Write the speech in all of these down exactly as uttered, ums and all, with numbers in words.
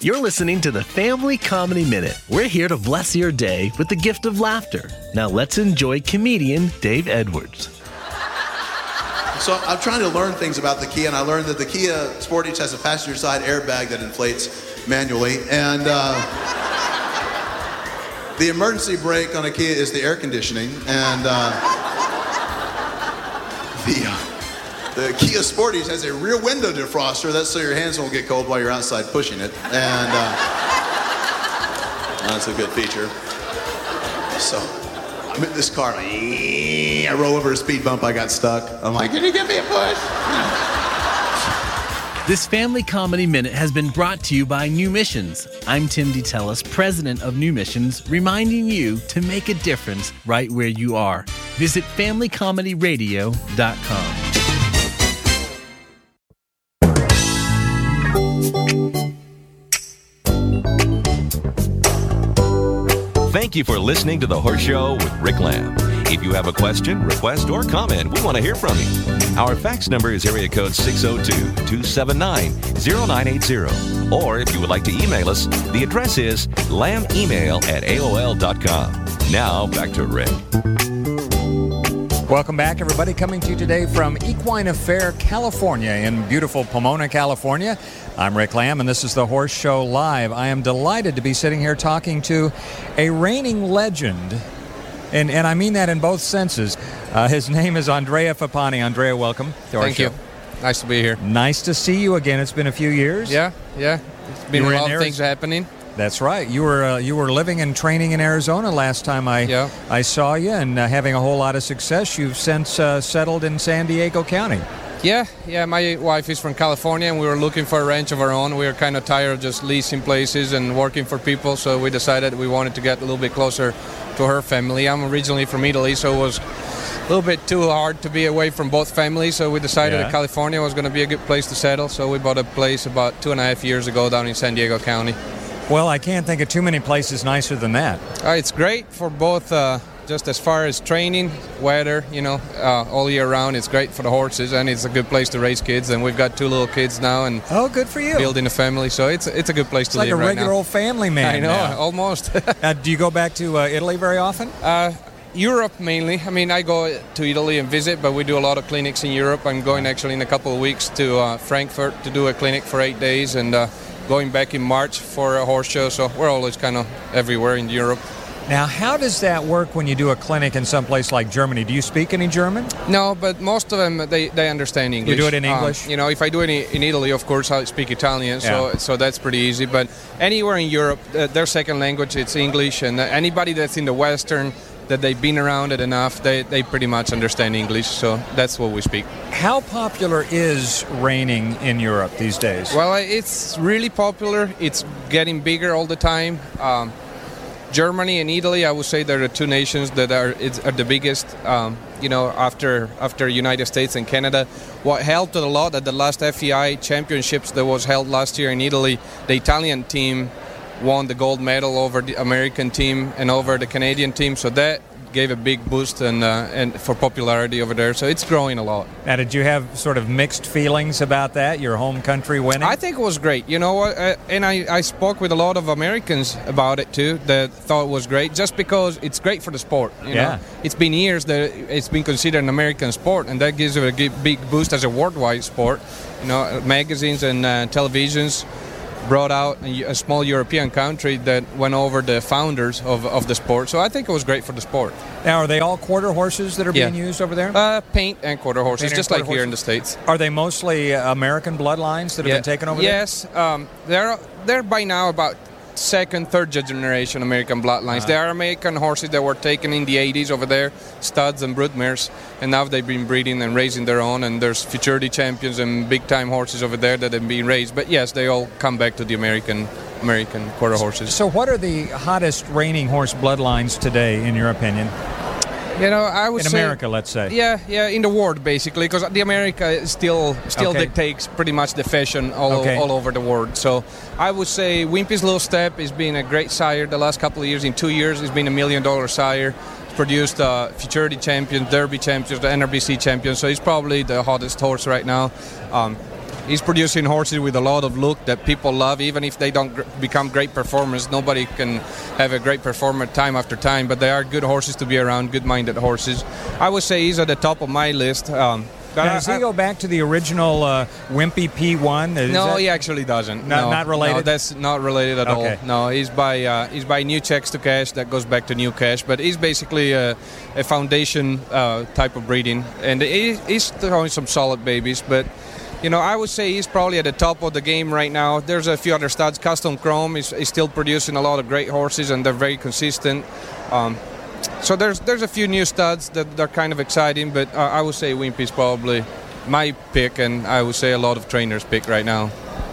You're listening to the Family Comedy Minute. We're here to bless your day with the gift of laughter. Now let's enjoy comedian Dave Edwards. So I'm trying to learn things about the Kia, and I learned that the Kia Sportage has a passenger side airbag that inflates manually, and uh, the emergency brake on a Kia is the air conditioning, and uh, the uh, the Kia Sportage has a rear window defroster. That's so your hands won't get cold while you're outside pushing it, and uh, that's a good feature. So I'm in this car, I roll over a speed bump, I got stuck. I'm like, can you give me a push? This Family Comedy Minute has been brought to you by New Missions. I'm Tim DeTellis, president of New Missions, reminding you to make a difference right where you are. Visit family comedy radio dot com. Thank you for listening to The Horse Show with Rick Lamb. If you have a question, request, or comment, we want to hear from you. Our fax number is area code six oh two, two seven nine, oh nine eight oh. Or if you would like to email us, the address is lamemail at A O L dot com. Now, back to Rick. Welcome back, everybody. Coming to you today from Equine Affair, California, in beautiful Pomona, California. I'm Rick Lamb, and this is The Horse Show Live. I am delighted to be sitting here talking to a reigning legend, and, and I mean that in both senses. Uh, his name is Andrea Fappani. Andrea, welcome to our Thank show. you. Nice to be here. Nice to see you again. It's been a few years. Yeah, yeah. It's been You a were in lot of Ariz- things happening. That's right. You were uh, you were living and training in Arizona last time I Yeah. I saw you, and uh, having a whole lot of success. You've since uh, settled in San Diego County. Yeah, yeah. My wife is from California, and we were looking for a ranch of our own. We were kind of tired of just leasing places and working for people, so we decided we wanted to get a little bit closer to her family. I'm originally from Italy, so it was a little bit too hard to be away from both families, so we decided Yeah. that California was going to be a good place to settle, so we bought a place about two and a half years ago down in San Diego County. Well, I can't think of too many places nicer than that. Uh, it's great for both, uh, just as far as training, weather, you know, uh, all year round. It's great for the horses, and it's a good place to raise kids. And we've got two little kids now, and Oh, good for you. building a family, so it's it's a good place It's to like a live right regular now. old family man. I know, now. almost. Uh, do you go back to uh, Italy very often? uh, Europe mainly. I mean, I go to Italy and visit, but we do a lot of clinics in Europe. I'm going actually in a couple of weeks to uh, Frankfurt to do a clinic for eight days, and uh, going back in March for a horse show. So we're always kind of everywhere in Europe. Now, how does that work when you do a clinic in some place like Germany? Do you speak any German? No, but most of them, they, they understand English. do it in Um, English? you know, if I do it in, in Italy, of course, I speak Italian, so Yeah. so that's pretty easy. But anywhere in Europe, uh, their second language, it's English. And uh, anybody that's in the Western, that they've been around it enough, they, they pretty much understand English. So that's what we speak. How popular is reining in Europe these days? Well, it's really popular. It's getting bigger all the time. Um, Germany and Italy, I would say, they're the two nations that are, it's, are the biggest. Um, you know, after after United States and Canada, what helped a lot at the last F E I championships that was held last year in Italy, the Italian team won the gold medal over the American team and over the Canadian team. So that gave a big boost and uh, and for popularity over there. So it's growing a lot. Now, did you have sort of mixed feelings about that, your home country winning? I think it was great. You know what? Uh, and I, I spoke with a lot of Americans about it too that thought it was great just because it's great for the sport. You Yeah. know? It's been years that it's been considered an American sport, and that gives it a gi- big boost as a worldwide sport. You know, magazines and uh, televisions brought out a, a small European country that went over the founders of, of the sport. So I think it was great for the sport. Now, are they all quarter horses that are Yeah. being used over there? Uh, paint and quarter horses, Paint and just quarter like here in the horses. States. Are they mostly uh, American bloodlines that have been taken over there? Yes, um, they're they're by now about second, third generation American bloodlines. Uh-huh. They are American horses that were taken in the eighties over there, studs and broodmares, and now they've been breeding and raising their own. And there's futurity champions and big time horses over there that have been raised. But yes, they all come back to the American American quarter horses. So, what are the hottest reining horse bloodlines today, in your opinion? You know, I would In say, America, let's say. Yeah, yeah, in the world basically, because the America still still Okay. dictates pretty much the fashion all, Okay. all over the world. So I would say Wimpy's Little Step has been a great sire the last couple of years. In two years, he's been a million dollar sire. He's produced uh, futurity champions, Derby champions, the N R B C champions. So he's probably the hottest horse right now. Um, he's producing horses with a lot of look that people love. Even if they don't gr- become great performers, nobody can have a great performer time after time. But they are good horses to be around, good-minded horses. I would say he's at the top of my list. Um, Now, does he go back to the original uh, Wimpy P one? Is no, that... he actually doesn't. Not, no, not related? No, that's not related at okay. all. No, he's by uh, he's by New Checks to Cash. That goes back to New Cash. But he's basically a, a foundation uh, type of breeding. And he, he's throwing some solid babies. But, you know, I would say he's probably at the top of the game right now. There's a few other studs. Custom Chrome is, is still producing a lot of great horses, and they're very consistent. Um, so there's there's a few new studs that are kind of exciting. But uh, I would say Wimpy's probably my pick, and I would say a lot of trainers' pick right now.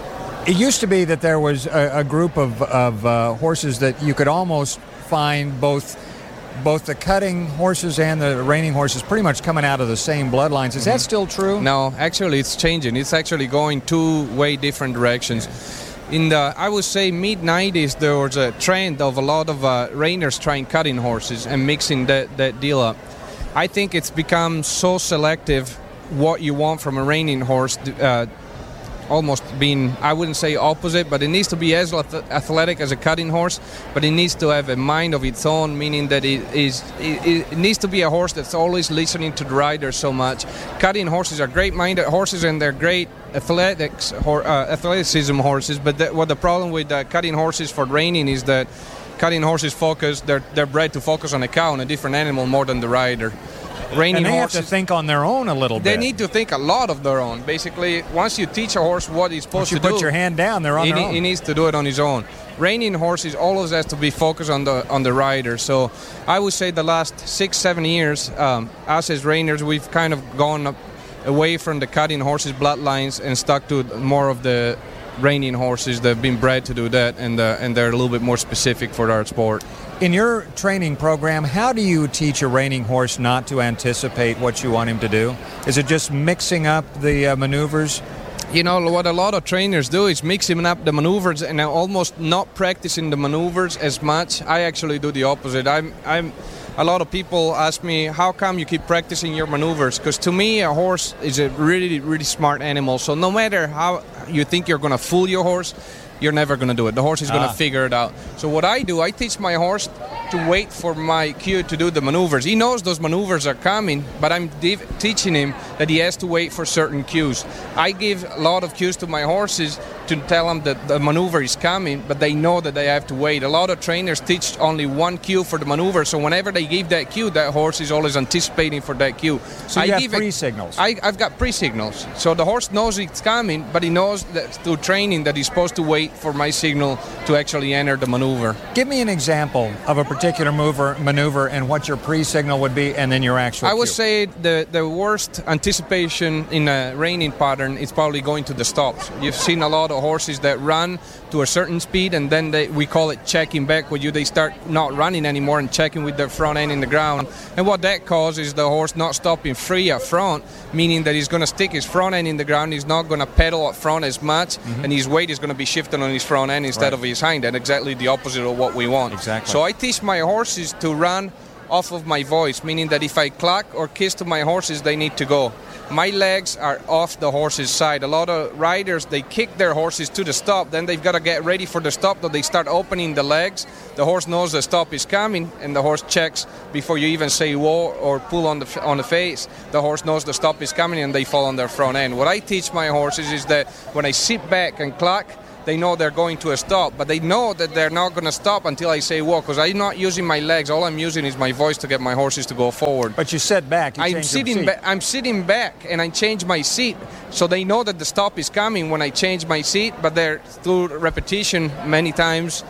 It used to be that there was a, a group of, of uh, horses that you could almost find both both the cutting horses and the reining horses pretty much coming out of the same bloodlines. Is mm-hmm. that still true? No, actually it's changing. It's actually going two way different directions. In the, I would say, mid nineties, there was a trend of a lot of uh, reiners trying cutting horses and mixing that, that deal up. I think it's become so selective what you want from a reining horse, uh, almost being, I wouldn't say opposite, but it needs to be as athletic as a cutting horse, but it needs to have a mind of its own, meaning that it is it, it needs to be a horse that's always listening to the rider so much. Cutting horses are great-minded horses, and they're great athletics, or, uh, athleticism horses, but the, what the problem with uh, cutting horses for reining is that cutting horses focus, they're, they're bred to focus on a cow, on a different animal, more than the rider. Reining and they horses, have to think on their own a little they bit. They need to think a lot of their own. Basically, once you teach a horse what he's supposed once you to do, put your hand down, they're on he, their own. He needs to do it on his own. Reining horses always has to be focused on the on the rider. So I would say the last six, seven years, um, us as reiners, we've kind of gone up, away from the cutting horses bloodlines and stuck to more of the reining horses that have been bred to do that, and uh, and they're a little bit more specific for our sport. In your training program, how do you teach a reining horse not to anticipate what you want him to do? Is it just mixing up the uh, maneuvers? You know, what a lot of trainers do is mixing up the maneuvers and almost not practicing the maneuvers as much. I actually do the opposite. I'm, I'm. A lot of people ask me, how come you keep practicing your maneuvers? Because to me, a horse is a really, really smart animal. So no matter how you think you're going to fool your horse, you're never going to do it. The horse is going to ah. figure it out. So what I do, I teach my horse to wait for my cue to do the maneuvers. He knows those maneuvers are coming, but I'm div- teaching him that he has to wait for certain cues. I give a lot of cues to my horses to tell them that the maneuver is coming, but they know that they have to wait. A lot of trainers teach only one cue for the maneuver, so whenever they give that cue, that horse is always anticipating for that cue. So you I have pre-signals? I, I've got pre-signals. So the horse knows it's coming, but he knows that through training that he's supposed to wait for my signal to actually enter the maneuver. Give me an example of a particular mover, maneuver and what your pre-signal would be, and then your actual I would cue. say the, the worst anticipation in a reining pattern is probably going to the stops. You've seen a lot of horses that run to a certain speed, and then they, we call it checking back, where you they start not running anymore and checking with their front end in the ground. And what that causes is the horse not stopping free up front, meaning that he's going to stick his front end in the ground, he's not going to pedal up front as much, mm-hmm. and his weight is going to be shifting on his front end instead right. of his hind end, exactly the opposite of what we want. Exactly. So I teach my horses to run off of my voice, meaning that if I cluck or kiss to my horses, they need to go. My legs are off the horse's side. A lot of riders, they kick their horses to the stop, then they've got to get ready for the stop, so they start opening the legs. The horse knows the stop is coming, and the horse checks before you even say whoa or pull on the on the face. The horse knows the stop is coming, and they fall on their front end. What I teach my horses is that when I sit back and cluck, they know they're going to a stop, but they know that they're not going to stop until I say whoa, because I'm not using my legs. All I'm using is my voice to get my horses to go forward. But you sit back. You I'm sitting back. I'm sitting back, and I change my seat, so they know that the stop is coming when I change my seat. But they're through repetition many times.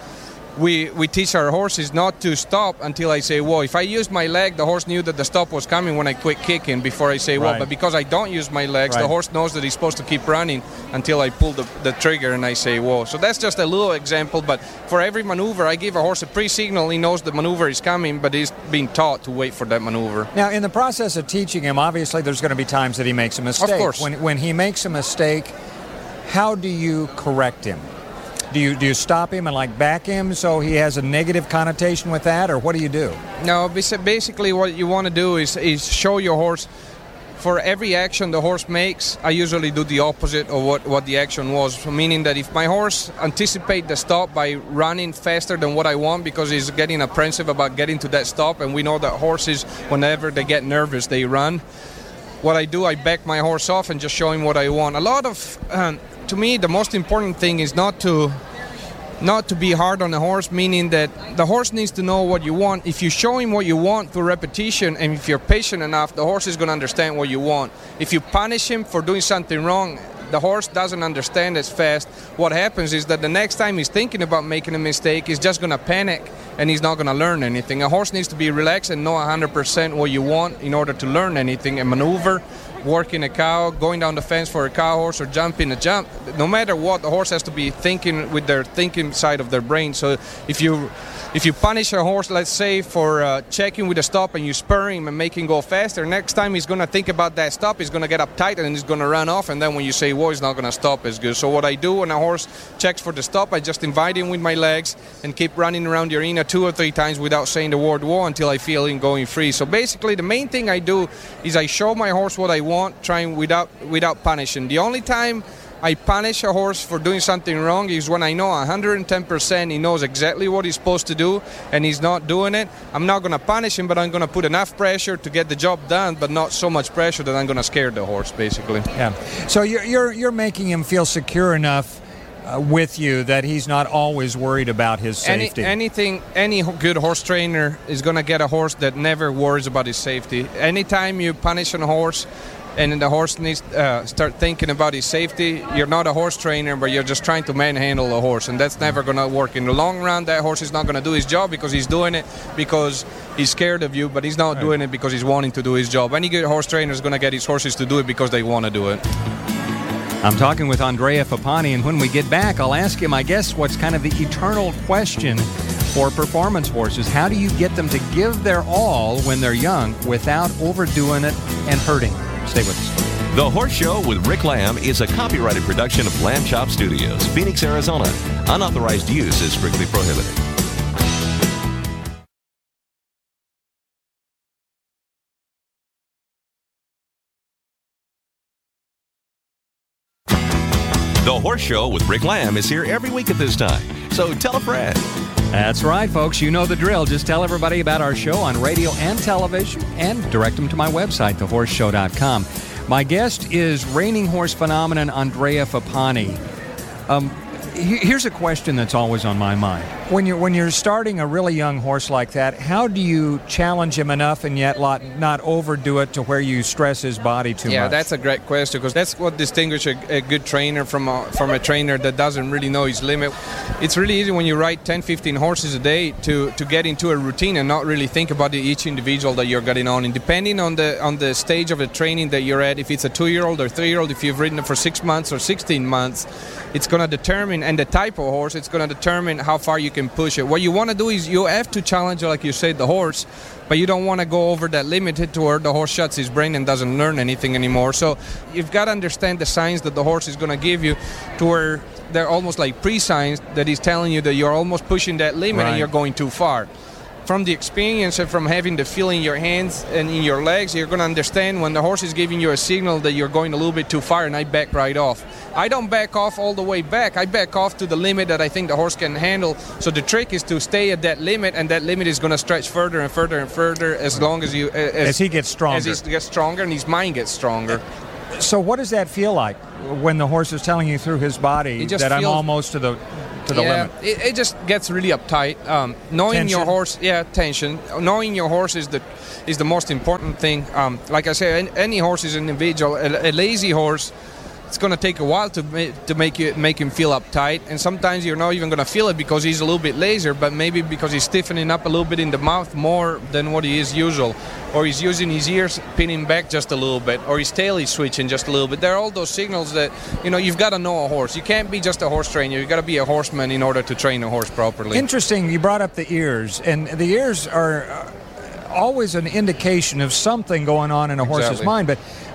We we teach our horses not to stop until I say whoa. If I use my leg, the horse knew that the stop was coming when I quit kicking before I say whoa. Right. But because I don't use my legs, right. the horse knows that he's supposed to keep running until I pull the, the trigger and I say whoa. So that's just a little example, but for every maneuver, I give a horse a pre-signal. He knows the maneuver is coming, but he's being taught to wait for that maneuver. Now, in the process of teaching him, obviously there's going to be times that he makes a mistake. Of course. When, when he makes a mistake, how do you correct him? Do you do you stop him and like back him so he has a negative connotation with that, or what do you do? No, basically what you want to do is, is show your horse for every action the horse makes, I usually do the opposite of what, what the action was. Meaning that if my horse anticipates the stop by running faster than what I want because he's getting apprehensive about getting to that stop, and we know that horses, whenever they get nervous, they run. What I do, I back my horse off and just show him what I want. A lot of, um, to me, the most important thing is not to not to be hard on the horse, meaning that the horse needs to know what you want. If you show him what you want through repetition, and if you're patient enough, the horse is going to understand what you want. If you punish him for doing something wrong, the horse doesn't understand as fast. What happens is that the next time he's thinking about making a mistake, he's just going to panic and he's not going to learn anything. A horse needs to be relaxed and know one hundred percent what you want in order to learn anything and maneuver, working a cow, going down the fence for a cow horse, or jumping a jump. No matter what, the horse has to be thinking with their thinking side of their brain. So if you if you punish a horse, let's say, for uh, checking with a stop, and you spur him and make him go faster, next time he's going to think about that stop, he's going to get uptight and he's going to run off, and then when you say whoa, he's not going to stop as good. So what I do when a horse checks for the stop, I just invite him with my legs and keep running around the arena two or three times without saying the word whoa until I feel him going free. So basically the main thing I do is I show my horse what I want, trying without without punishing. The only time I punish a horse for doing something wrong is when I know one hundred ten percent he knows exactly what he's supposed to do and he's not doing it. I'm not going to punish him, but I'm going to put enough pressure to get the job done, but not so much pressure that I'm going to scare the horse, basically. Yeah. So you're you're, you're making him feel secure enough uh, with you that he's not always worried about his safety. Any, anything, any good horse trainer is going to get a horse that never worries about his safety. Anytime you punish a horse and the horse needs to uh, start thinking about his safety, you're not a horse trainer, but you're just trying to manhandle a horse, and that's never going to work. In the long run, that horse is not going to do his job because he's doing it because he's scared of you, but he's not right. doing it because he's wanting to do his job. Any good horse trainer is going to get his horses to do it because they want to do it. I'm talking with Andrea Fappani, and when we get back, I'll ask him, I guess, what's kind of the eternal question for performance horses. How do you get them to give their all when they're young without overdoing it and hurting? Stay with us. The Horse Show with Rick Lamb is a copyrighted production of Lamb Chop Studios, Phoenix, Arizona. Unauthorized use is strictly prohibited. The Horse Show with Rick Lamb is here every week at this time, so tell a friend. That's right, folks. You know the drill. Just tell everybody about our show on radio and television and direct them to my website, the horse show dot com. My guest is reining horse phenomenon Andrea Fappani. Um, here's a question that's always on my mind. When you're, when you're starting a really young horse like that, how do you challenge him enough and yet not overdo it to where you stress his body too yeah, much? Yeah, that's a great question, because that's what distinguishes a, a good trainer from a, from a trainer that doesn't really know his limit. It's really easy when you ride ten, fifteen horses a day to, to get into a routine and not really think about each individual that you're getting on. And depending on the on the stage of the training that you're at, if it's a two-year-old or three-year-old, if you've ridden it for six months or sixteen months, it's going to determine, and the type of horse, it's going to determine how far you can push it. What you want to do is you have to challenge, like you said, the horse, but you don't want to go over that limit to where the horse shuts his brain and doesn't learn anything anymore. So you've got to understand the signs that the horse is going to give you to where they're almost like pre-signs that he's telling you that you're almost pushing that limit right. and you're going too far. From the experience and from having the feel in your hands and in your legs, you're going to understand when the horse is giving you a signal that you're going a little bit too far, and I back right off. I don't back off all the way back. I back off to the limit that I think the horse can handle. So the trick is to stay at that limit, and that limit is going to stretch further and further and further as long as you... As, as he gets stronger. As he gets stronger and his mind gets stronger. So what does that feel like when the horse is telling you through his body that feels, I'm almost to the... To the yeah, limit. It, it just gets really uptight. Um, knowing tension. your horse, yeah, tension. Knowing your horse is the is the most important thing. Um, like I say, any, any horse is an individual. A, a lazy horse, it's going to take a while to ma- to make you make him feel uptight, and sometimes you're not even going to feel it because he's a little bit lazier, but maybe because he's stiffening up a little bit in the mouth more than what he is usual, or he's using his ears pinning back just a little bit, or his tail is switching just a little bit. There are all those signals that, you know, you've got to know a horse. You can't be just a horse trainer. You've got to be a horseman in order to train a horse properly. Interesting. You brought up the ears, and the ears are always an indication of something going on in a horse's exactly. mind, but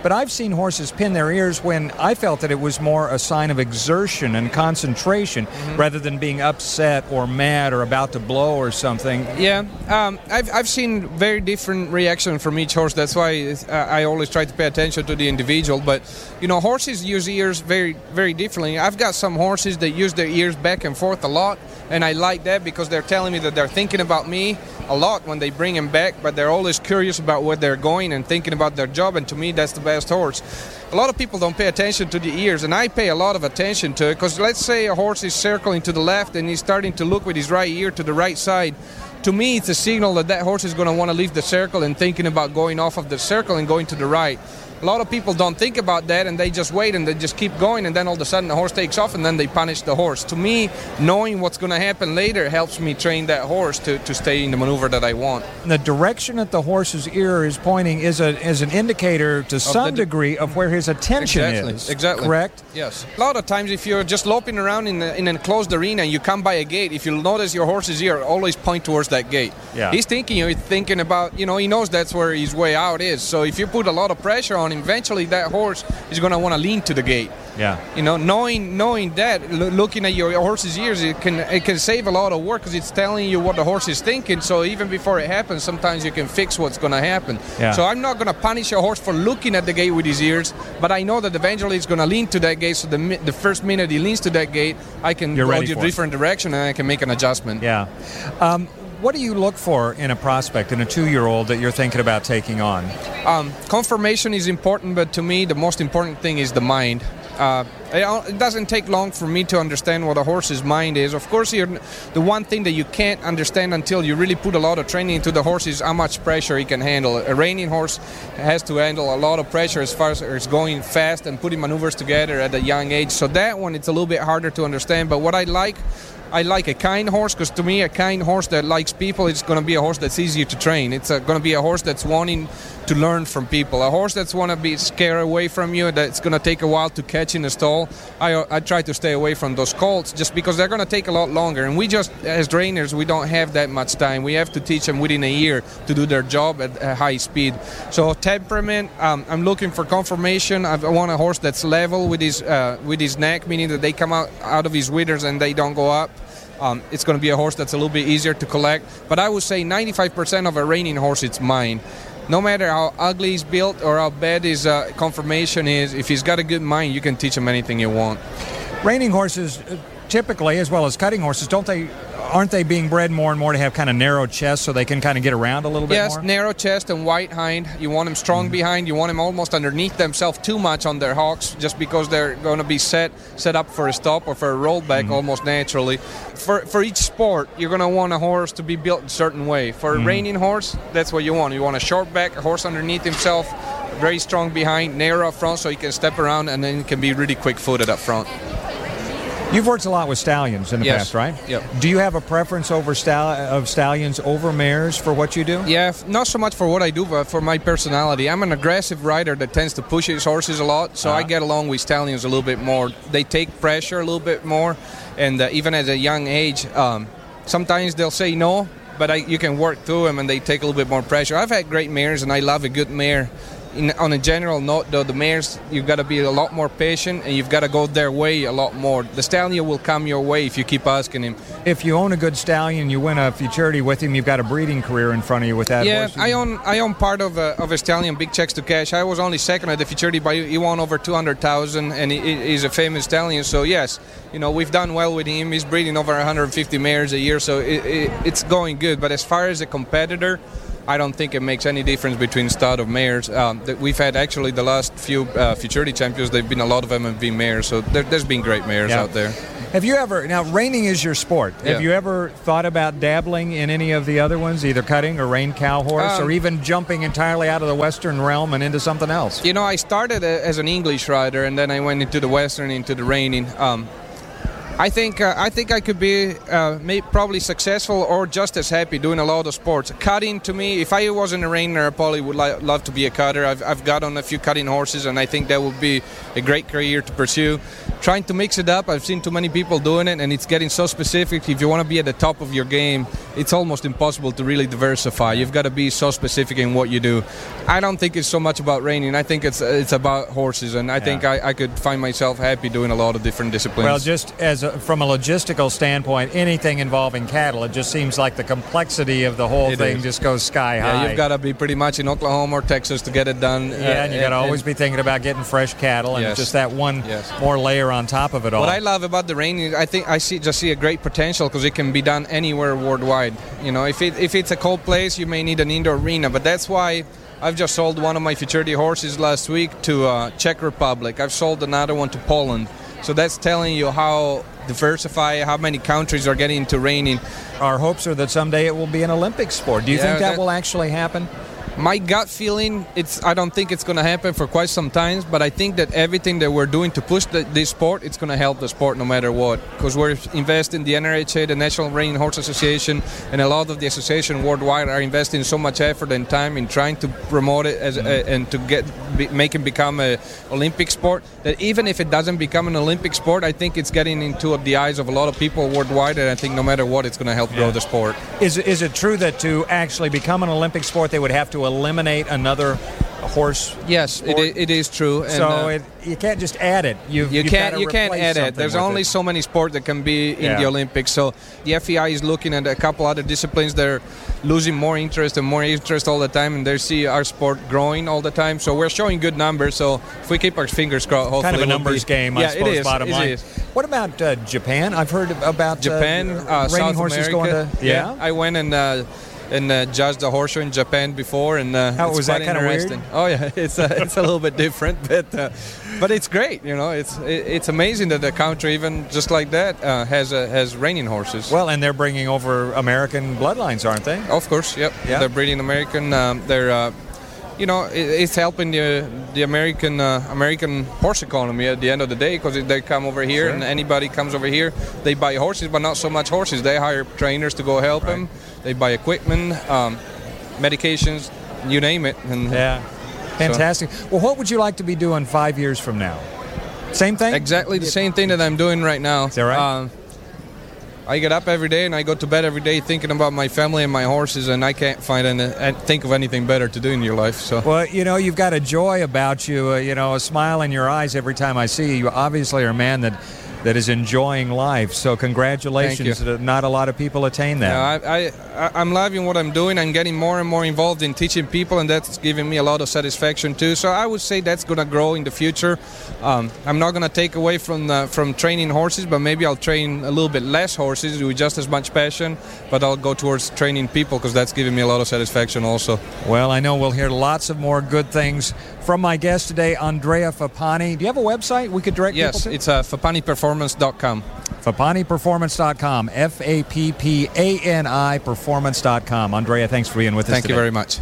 but I've seen horses pin their ears when I felt that it was more a sign of exertion and concentration mm-hmm. rather than being upset or mad or about to blow or something. Yeah, um, I've, I've seen very different reactions from each horse. That's why I always try to pay attention to the individual. But, you know, horses use ears very, very differently. I've got some horses that use their ears back and forth a lot, and I like that because they're telling me that they're thinking about me a lot when they bring him back, but they're always curious about where they're going and thinking about their job, and to me that's the best horse. A lot of people don't pay attention to the ears, and I pay a lot of attention to it, because let's say a horse is circling to the left and he's starting to look with his right ear to the right side. To me, it's a signal that that horse is going to want to leave the circle and thinking about going off of the circle and going to the right. A lot of people don't think about that, and they just wait and they just keep going, and then all of a sudden the horse takes off and then they punish the horse. To me, knowing what's going to happen later helps me train that horse to, to stay in the maneuver that I want. The direction that the horse's ear is pointing is a is an indicator to some the, degree of where his attention exactly, is. Exactly. Correct? Yes. A lot of times if you're just loping around in, the, in an enclosed arena and you come by a gate, if you'll notice your horse's ear always point towards that gate. Yeah. He's thinking, he's thinking about, you know, he knows that's where his way out is. So if you put a lot of pressure on him, eventually that horse is going to want to lean to the gate. Yeah. You know, knowing knowing that, lo- looking at your horse's ears, it can it can save a lot of work because it's telling you what the horse is thinking. So even before it happens, sometimes you can fix what's going to happen. Yeah. So I'm not going to punish a horse for looking at the gate with his ears, but I know that eventually it's going to lean to that gate. So the mi- the first minute he leans to that gate, I can You're go ready to a for different direction and I can make an adjustment. Yeah. Um, what do you look for in a prospect, in a two-year-old that you're thinking about taking on? Um, conformation is important, but to me the most important thing is the mind. Uh, it doesn't take long for me to understand what a horse's mind is. Of course, you're, the one thing that you can't understand until you really put a lot of training into the horse is how much pressure he can handle. A reining horse has to handle a lot of pressure as far as it's going fast and putting maneuvers together at a young age. So that one, it's a little bit harder to understand. But what I like, I like a kind horse, because to me a kind horse that likes people is going to be a horse that's easier to train. It's going to be a horse that's wanting to learn from people. A horse that's want to be scared away from you, that's going to take a while to catch in the stall. I, I try to stay away from those colts just because they're going to take a lot longer. And we just, as trainers, we don't have that much time. We have to teach them within a year to do their job at a high speed. So temperament, um, I'm looking for conformation. I want a horse that's level with his uh, with his neck, meaning that they come out, out of his withers and they don't go up. Um, it's going to be a horse that's a little bit easier to collect. But I would say ninety-five percent of a reining horse, it's mine. No matter how ugly he's built or how bad his uh, conformation is, if he's got a good mind, you can teach him anything you want. Reining horses, typically, as well as cutting horses, don't they? Aren't they being bred more and more to have kind of narrow chests so they can kind of get around a little bit yes, more? Yes, narrow chest and white hind. You want them strong mm-hmm. behind. You want them almost underneath themselves too much on their hocks, just because they're going to be set set up for a stop or for a rollback mm-hmm. almost naturally. For for each sport, you're going to want a horse to be built a certain way. For mm-hmm. a reining horse, that's what you want. You want a short back, a horse underneath himself, very strong behind, narrow up front so he can step around, and then he can be really quick-footed up front. You've worked a lot with stallions in the yes. past, right? Yep. Do you have a preference over stall- of stallions over mares for what you do? Yeah, not so much for what I do, but for my personality. I'm an aggressive rider that tends to push his horses a lot, so uh-huh. I get along with stallions a little bit more. They take pressure a little bit more, and uh, even at a young age, um, sometimes they'll say no, but I, you can work through them and they take a little bit more pressure. I've had great mares, and I love a good mare. In, on a general note, though, the mares, you've got to be a lot more patient and you've got to go their way a lot more. The stallion will come your way if you keep asking him. If you own a good stallion, you win a futurity with him, you've got a breeding career in front of you with that yeah, horse. Yeah, I own I own part of a, of a stallion, Big Checks to Cash. I was only second at the futurity, but he won over two hundred thousand, and he, he's a famous stallion. So, yes, you know, we've done well with him. He's breeding over one hundred fifty mares a year, so it, it, it's going good. But as far as a competitor, I don't think it makes any difference between stud of mares. Um, that we've had actually the last few uh, futurity champions. They've been a lot of them have been mares, so there, there's been great mares yeah. out there. Have you ever now? Reining is your sport. Yeah. Have you ever thought about dabbling in any of the other ones, either cutting or rein cow horse, um, or even jumping entirely out of the Western realm and into something else? You know, I started as an English rider, and then I went into the Western, into the reining. Um, I think uh, I think I could be uh, may, probably successful or just as happy doing a lot of sports. Cutting, to me, if I wasn't a reiner, I probably would li- love to be a cutter. I've, I've got on a few cutting horses, and I think that would be a great career to pursue. trying to mix it up. I've seen too many people doing it, and it's getting so specific. If you want to be at the top of your game, it's almost impossible to really diversify. You've got to be so specific in what you do. I don't think it's so much about reining. I think it's it's about horses, and I yeah. think I, I could find myself happy doing a lot of different disciplines. Well, just as a, from a logistical standpoint, anything involving cattle, it just seems like the complexity of the whole it thing is. just goes sky high. Yeah, you've got to be pretty much in Oklahoma or Texas to get it done. Yeah, uh, and you got to always be thinking about getting fresh cattle, and yes. just that one yes. more layer on top of it all. What I love about the reining, I think I see just see a great potential because it can be done anywhere worldwide. You know, if it if it's a cold place, you may need an indoor arena, but that's why I've just sold one of my Futurity horses last week to uh, Czech Republic. I've sold another one to Poland. So that's telling you how diversified, how many countries are getting into reining. Our hopes are that someday it will be an Olympic sport. Do you yeah, think that, that will actually happen? My gut feeling, it's I don't think it's going to happen for quite some time, but I think that everything that we're doing to push the, this sport, it's going to help the sport no matter what. Because we're investing in the N R H A, the National Reining Horse Association, and a lot of the association worldwide are investing so much effort and time in trying to promote it as a, and to get be, make it become an Olympic sport. That even if it doesn't become an Olympic sport, I think it's getting into the eyes of a lot of people worldwide, and I think no matter what, it's going to help yeah. grow the sport. Is is it true that to actually become an Olympic sport, they would have to eliminate another horse? Yes, it, it is true. And, so uh, it, you can't just add it. You've, you you've can't. You can't add it. There's only it. so many sports that can be in yeah. the Olympics. So the F E I is looking at a couple other disciplines. They're losing more interest and more interest all the time, and they see our sport growing all the time. So we're showing good numbers. So if we keep our fingers crossed, hopefully kind of a we'll numbers be, game. Yeah, I suppose. it is. Bottom it line. Is. What about uh, Japan? I've heard about Japan, uh, uh, reining South horses America. going to. Yeah, yeah. I went and. Uh, and uh, judged a horse show in Japan before, and uh, How, it's was quite that kind of weird? Oh yeah, it's uh, it's a little bit different, but uh, but it's great. You know, it's it, it's amazing that the country, even just like that, uh, has uh, has reining horses. Well, and they're bringing over American bloodlines, aren't they? Of course, yep. Yeah. They're breeding American. Um, they're uh, you know, it, it's helping the the American uh, American horse economy at the end of the day, because they come over here, sure. and anybody comes over here, they buy horses, but not so much horses. They hire trainers to go help right. them. They buy equipment, um, medications, you name it. And yeah, fantastic. So. Well, what would you like to be doing five years from now? Same thing? Exactly the same thing that I'm doing right now. Is that right? Uh, I get up every day and I go to bed every day thinking about my family and my horses, and I can't find any, think of anything better to do in your life. So, well, you know, you've got a joy about you, uh, you know, a smile in your eyes every time I see you. You obviously are a man that that is enjoying life. So congratulations. Not a lot of people attain that. Yeah, I, I, I'm loving what I'm doing. I'm getting more and more involved in teaching people, and that's giving me a lot of satisfaction too. So I would say that's going to grow in the future. Um, I'm not going to take away from the, from training horses, but maybe I'll train a little bit less horses with just as much passion, but I'll go towards training people, because that's giving me a lot of satisfaction also. Well, I know we'll hear lots of more good things from my guest today, Andrea Fappani. Do you have a website we could direct yes, people to? Yes, it's uh, fappani performance dot com. fappani performance dot com. F A P P A N I performance dot com. Andrea, thanks for being with us Thank today. you very much.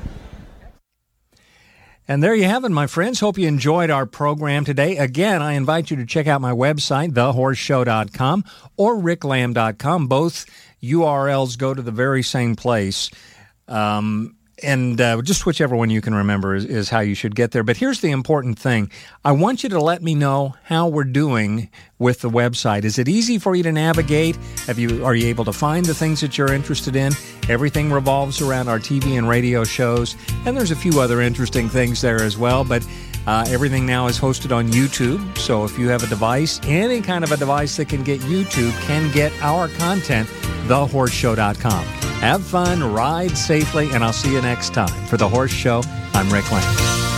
And there you have it, my friends. Hope you enjoyed our program today. Again, I invite you to check out my website, the horse show dot com or rick lamb dot com. Both U R Ls go to the very same place. Um... And uh, just whichever one you can remember is, is how you should get there. But here's the important thing. I want you to let me know how we're doing with the website. Is it easy for you to navigate? Have you Are you able to find the things that you're interested in? Everything revolves around our T V and radio shows. And there's a few other interesting things there as well. But uh, everything now is hosted on YouTube. So if you have a device, any kind of a device that can get YouTube can get our content, the horse show dot com. Have fun, ride safely, and I'll see you next time. For The Horse Show, I'm Rick Lamb.